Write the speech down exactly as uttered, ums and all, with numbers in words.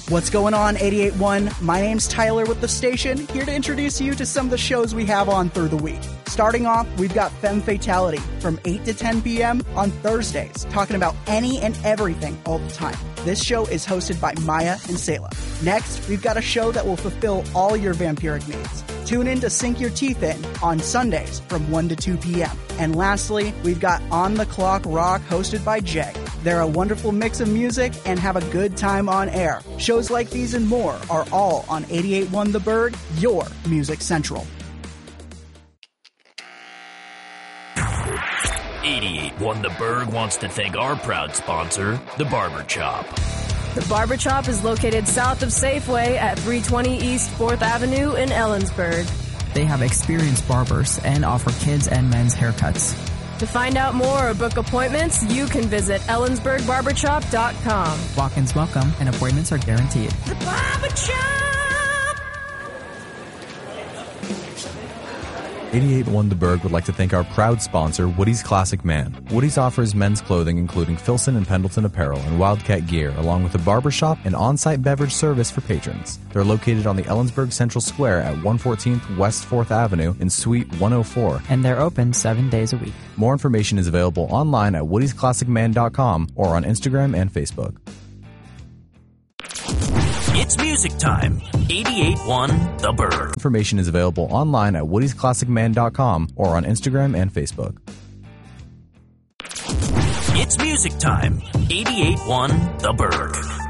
What's going on, eighty-eight point one? My name's Tyler with the station, here to introduce you to some of the shows we have on through the week. Starting off, we've got Femme Fatality from eight to ten p.m. on Thursdays, talking about any and everything all the time. This show is hosted by Maya and Selah. Next, we've got a show that will fulfill all your vampiric needs. Tune in to Sink Your Teeth In on Sundays from one to two p.m. And lastly, we've got On the Clock Rock hosted by Jay. They're a wonderful mix of music and have a good time on air. Shows like these and more are all on eighty-eight point one The Bird, your Music Central. eighty-eight point one The Bird wants to thank our proud sponsor, The Barber Shop. The Barber Shop is located south of Safeway at three twenty East fourth Avenue in Ellensburg. They have experienced barbers and offer kids and men's haircuts. To find out more or book appointments, you can visit ellensburg barber shop dot com. Walk-ins welcome and appointments are guaranteed. The Barber Shop! eighty-eight point one The Berg would like to thank our proud sponsor, Woody's Classic Man. Woody's offers men's clothing including Filson and Pendleton apparel and Wildcat gear, along with a barbershop and on-site beverage service for patrons. They're located on the Ellensburg Central Square at one fourteenth West fourth Avenue in Suite one oh four. And they're open seven days a week. More information is available online at woodies classic man dot com or on Instagram and Facebook. It's music time. eighty-eight point one The Bird. Information is available online at woodies classic man dot com or on Instagram and Facebook. It's music time. eighty-eight point one The Bird.